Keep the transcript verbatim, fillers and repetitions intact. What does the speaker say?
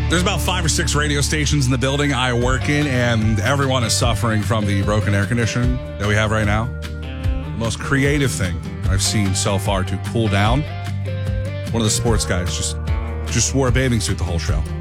There's about five or six radio stations in the building I work in, and everyone is suffering from the broken air conditioning that we have right now. The most creative thing I've seen so far to cool down. One of the sports guys just, just wore a bathing suit the whole show.